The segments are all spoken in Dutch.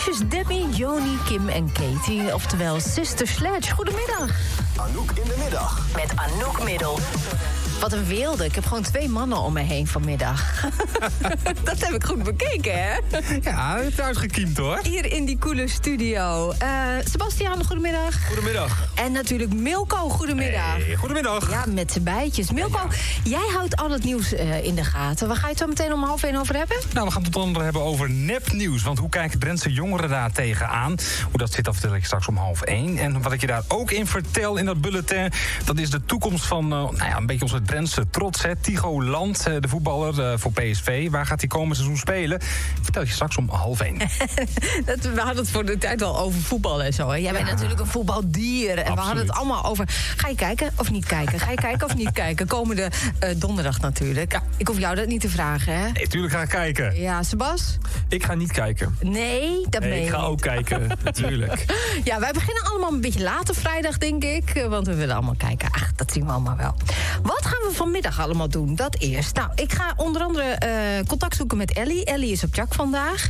zusjes Debbie, Joni, Kim en Katie. Oftewel Sister Sledge. Goedemiddag. Anouk in de middag. Met Anouk Middel. Wat een weelde. Ik heb gewoon 2 mannen om me heen vanmiddag. Dat heb ik goed bekeken, hè? Ja, het is uitgekiemd, hoor. Hier in die coole studio. Sebastiaan, goedemiddag. Goedemiddag. En natuurlijk Milko, goedemiddag. Hey, goedemiddag. Ja, met z'n bijtjes. Milko, jij houdt al het nieuws in de gaten. Waar ga je het zo meteen om 12:30 over hebben? Nou, we gaan het onder andere hebben over nepnieuws. Want hoe kijken Drentse jongeren daar tegenaan? Hoe dat zit, dat vertel ik straks om 12:30. En wat ik je daar ook in vertel in dat bulletin, dat is de toekomst van een beetje onze Drentse trots. Hè. Tigo Land, de voetballer voor PSV. Waar gaat hij komend seizoen spelen? Ik vertel je straks om 12:30. We hadden het voor de tijd al over voetbal en zo. Hè? Jij bent natuurlijk een voetbaldier. En Absoluut. we hadden het allemaal over... Ga je kijken of niet kijken? Ga je kijken of niet kijken? Komende donderdag natuurlijk. Ja. Ik hoef jou dat niet te vragen, hè? Nee, tuurlijk ga ik kijken. Ja, Sebas? Ik ga niet kijken. Nee, dat meen je Ik ga niet. ook kijken, natuurlijk. Ja, wij beginnen allemaal een beetje later vrijdag, denk ik. Want we willen allemaal kijken. Ach, dat zien we allemaal wel. Wat gaan we vanmiddag allemaal doen? Dat eerst. Nou, ik ga onder andere contact zoeken met Ellie. Ellie is op Tjak vandaag.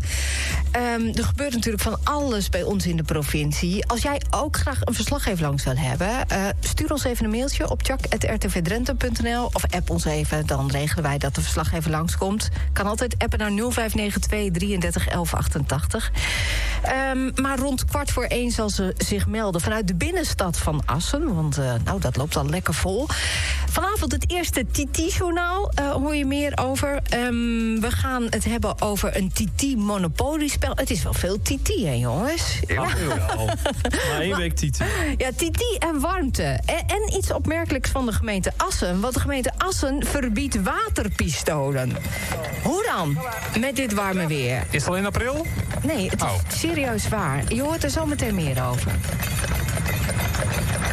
Er gebeurt natuurlijk van alles bij ons in de provincie. Als jij ook graag een verslaggever langs wil hebben, stuur ons even een mailtje op tjak@rtvdrenthe.nl of app ons even. Dan regelen wij dat de verslaggever langskomt. Kan altijd appen naar 0592 33 11 88. Maar rond 1:15 zal ze zich melden vanuit de binnenstad van Assen. Want dat loopt al lekker vol. Vanavond het eerste TT-journaal. Hoor je meer over. We gaan het hebben over een TT-monopoliespel. Het is wel veel TT, hè, jongens? Ja, wel. Maar 1 week titel. Ja, TT en warmte. En iets opmerkelijks van de gemeente Assen. Want de gemeente Assen verbiedt waterpistolen. Hoe dan? Met dit warme weer. Is het al in april? Nee, het is serieus waar. Je hoort er zo meteen meer over.